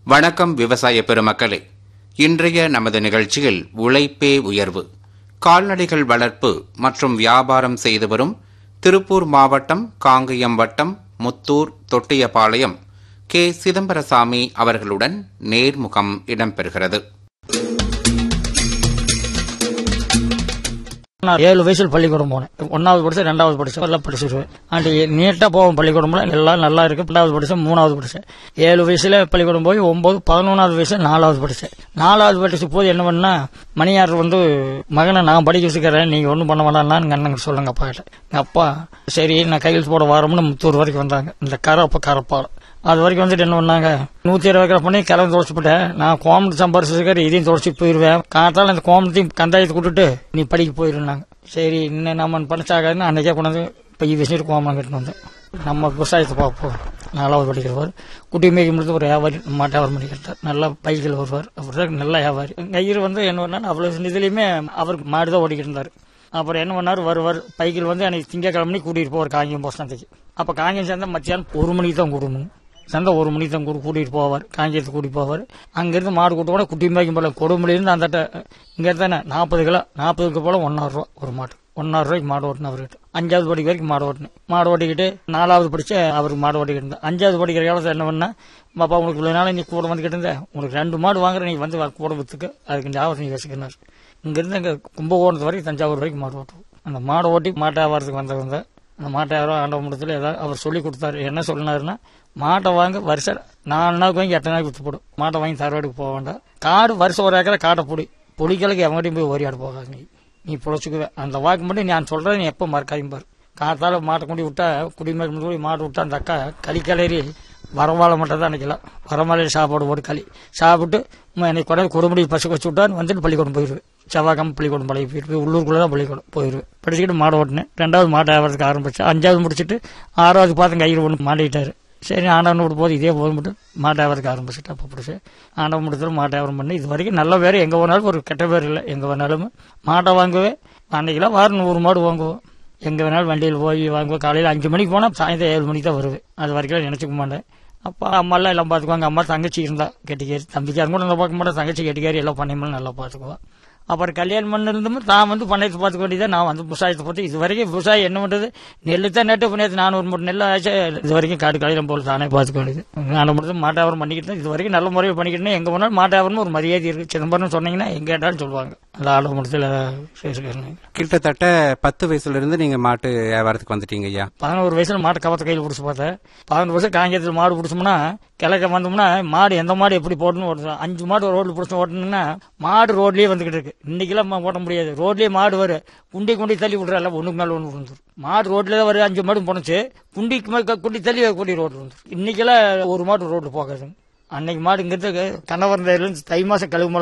வணக்கம் விவசாய பெருமக்களே. இன்றைய நமது நிகழ்ச்சியில் உழைப்பே உயர்வு, கால்நடைகள் வளர்ப்பு மற்றும் வியாபாரம் செய்து வரும் திருப்பூர் மாவட்டம் காங்கயம் வட்டம் முத்தூர் தொட்டியபாளையம் கே. சிதம்பரசாமி அவர்களுடன் நேர்முகம் இடம்பெறுகிறது. 7 வயசுல பள்ளிக்கூடம் போனேன். 1வது படிச்சேன், 2வது படிச்சேன், எல்லாம் படிச்சிருவேன். அண்ட் நீட்டா போவோம் பள்ளிக்கூடம், எல்லாம் நல்லா இருக்கு. 2வது படிச்சேன், 3வது படிச்சேன். 7 வயசுல பள்ளிக்கூடம் போய் 9, 11வது வயசுல 4வது படிச்சேன். 4வது படிச்ச போது என்ன பண்ணா, மணியார் மகனை நான் படிக்க வச்சுக்கிறேன், நீங்க ஒன்றும் பண்ண வேண்டாம்னு அண்ணங்க சொல்லுங்க அப்பா கிட்ட. எங்க அப்பா சரி நான் கையெழுத்து போட வரோம்னு முத்தூர் வரைக்கும் வந்தாங்க. இந்த கரப்பாலம் அது வரைக்கும் வந்துட்டு என்ன பண்ணாங்க, 120 ஏக்கர் பண்ணி கிளம்பி தொலைச்சுட்டேன். நான் கோமணத்து சம்பாரிச்சிருக்காரு, இதையும் தொலைச்சி போயிருவேன். காத்தால அந்த கோமணத்தையும் கந்தாயத்தை கூட்டுட்டு நீ படிக்க போயிருந்தாங்க. சரி இன்னும் நம்ம படிச்சாகாதுன்னு அன்னைக்கே கொண்டாந்து பைய வச்சுட்டு கோமணம் கட்டிட்டு வந்தேன். நம்ம விவசாயத்தை பார்ப்போம். 4வது படிக்கிறவர் குட்டி மேய்க்கு முடித்து ஒரு வியாபாரி மாட்டு வியாபாரம் பண்ணிக்கிட்டார். நல்லா பைக்கில் வருவார், அவர் நல்ல வியாபாரி. கயிறு என்ன பண்ணாரு, அவ்வளவு இதுலயுமே அவருக்கு மாடுதான் ஓடிக்கிட்டு இருந்தாரு. அப்புறம் என்ன பண்ணாரு, வருவார் பைக்கில் எனக்கு திங்கக்கிழமை கூட்டிட்டு போவார் காங்கியம் போஸ்டந்தைக்கு. அப்ப காங்கியம் சேர்ந்தா மத்தியானம் 1 மணிக்கு தான் கூடணும். சந்தை 1 மணிக்கு தான் கூட்டிட்டு போவார், காங்கியத்தை கூட்டிட்டு போவார். அங்கிருந்து மாடு கூட்ட கூட குட்டி மேய்க்கும் போல கொடுமலிருந்து அந்த இங்க இருந்தானே 40 கிலோ 40 போல 1,000 ரூபா ஒரு மாடு. 1,000 ரூபாய்க்கு மாடு ஓட்டின அவர்கிட்ட. 5வது படிக்க வரைக்கும் மாடு ஓட்டினேன். மாடு ஓட்டிக்கிட்டு 4வது படிச்ச அவருக்கு மாடு ஓட்டிக்கிட்டு இருந்தேன். 5வது படிக்கிற காலத்தில் என்ன பண்ணா, பாப்பா உனக்கு இவ்வளவு நாள் நீ கூட வந்துகிட்டு இருந்த, உனக்கு 2 மாடு வாங்குற, நீ வந்து கூட வித்துக்கு, அதுக்கு ஞாபகம் நீ வச்சுக்கினார். இங்கிருந்து எங்க கும்பகோணத்து வரைக்கும் தஞ்சாவூர் வரைக்கும் மாடு ஓட்டுவோம். அந்த மாடு ஓட்டி மாட்டை வியாபாரத்துக்கு வந்தவங்க. அந்த மாட்டை வியாபாரம் ஆண்டவ முடிச்சல ஏதாவது அவர் சொல்லி கொடுத்தாரு. என்ன சொன்னாருன்னா, மாட்டை வாங்க வருஷம் 4 நாளுக்கு வாங்கி 8 நாளைக்கு வித்து போடும். மாட்டை வாங்கி தரவாடுக்கு போக வேண்டாம். காடு வருஷம் 1 ஏக்கரை காட்டை பொடிகளுக்கு எவங்கடையும் போய் ஓரியாடு போகாது. நீ பொழைச்சுக்குவே. அந்த வாக்கு மட்டும் நான் சொல்றேன், நீ எப்ப மறக்காதீங்க பாரு. காத்தால மாட்டை கொண்டு விட்டா குடிமேற்கு மாடு விட்டா அந்த அக்கா களி கிளறி வரவாழை மட்டும் தான் நினைக்கலாம். வரமாலையில் சாப்பாடு போட்டு களி சாப்பிட்டு என்னை கொண்டாந்து கொடுமுடி பசு வச்சு விட்டான்னு வந்துட்டு பள்ளிக்கூடம் போயிடுவேன். செவ்வாய்க்கிழமை பள்ளிக்கூடம் பழகி போயிட்டு உள்ளூருக்குள்ளதான் பள்ளிக்கூடம் போயிடுவேன். படிச்சுக்கிட்டு மாடு ஓட்டினேன். 2வது மாட்டை வியாபாரத்துக்கு ஆரம்பிச்சேன். 5வது முடிச்சுட்டு 6வது பார்த்து கையில் ஒன்று மாட்டிக்கிட்டாரு. சரி ஆண்டவன் விட்டு போது இதே போது மட்டும் மாட்டை வியாபாரத்துக்கு ஆரம்பிச்சுட்டு அப்போ பிடிச்சி ஆண்டவன் முடித்தாலும் மாட்டை வியாபாரம் பண்ணி இது வரைக்கும் நல்ல பேர். எங்கே வேணாலும் ஒரு கெட்ட பேர் இல்லை. எங்கே வேணாலும் மாட்டை வாங்குவேன். அன்னைக்கெல்லாம் வாரம் 100 மாடு வாங்குவோம். எங்கே வேணாலும் வண்டியில் போய் வாங்குவோம். காலையில் 5 மணிக்கு போனால் சாயந்தரம் 7 மணிக்கு தான் வருவேன். அது வரைக்கும் நினைச்சுக்க மாட்டேன். அப்பா அம்மா எல்லாம் பார்த்துக்குவாங்க. அம்மா தங்கச்சி இருந்தா கெட்டிக்காரி, தம்பிக்கு அது கூட நல்லா பார்க்க மாட்டேன். தங்கச்சி கெட்டிக்காரி எல்லாம் பண்ணையமெல்லாம் நல்லா பார்த்துக்குவோம். அப்புறம் கல்யாணம் பண்ணிருந்தோம். தான் பண்ணையத்தை பார்த்துக்க வேண்டியதான். நான் விவசாயத்தை பார்த்து இது வரைக்கும் விவசாயம் என்ன பண்றது, நெல்லு தான் நட்டு பண்ணியாச்சு. 400 மூட்டை நெல் ஆச்சு. இது வரைக்கும் காடு கலையில போல தானே பார்த்துக்க வேண்டியது. நான் மட்டும் மாட்டாவரம் பண்ணிக்கிட்டு இது வரைக்கும் நல்ல முறையில் பண்ணிக்கிட்டேன். எங்க போனாலும் மாட்டாவரம் ஒரு மரியாதை இருக்கு. சிதம்பரம் சொன்னீங்கன்னா எங்க கேட்டாலும் சொல்லுவாங்க. அந்த ஆலமரத்தில் கிட்டத்தட்ட 10 வயசுல இருந்து நீங்க மாட்டு வியாபாரத்துக்கு வந்துட்டீங்க ஐயா. 11 வயசுல மாட்டு கவத்தை கையில் பிடிச்சி பார்த்தேன். 11 வருஷம் காங்கியத்தில் மாடு பிடிச்சோம்னா கிழக்க வந்தோம்னா மாடு எந்த மாடு எப்படி போடணும் ஓட்டணும். 5 மாடு ரோட்ல பிடிச்சி ஓட்டணும்னா மாடு ரோட்லயே வந்துகிட்டு இருக்கு. இன்னைக்கெல்லாம் ஓட்ட முடியாது. ரோட்லயே மாடு வரும். குண்டி தள்ளி விடுறா, ஒண்ணுக்கு மேல ஒண்ணு விழுந்துரும். மாடு ரோட்ல தான் வரும். 5 மாடு போனச்சு குண்டி தள்ளி குண்டி ரோடு வந்துடும். இன்னைக்கெல்லாம் ஒரு மாடு ரோட்ல போகாது. அன்னைக்கு மாடு இங்கிருந்து கணவர்ல தை மாசம் கழுவு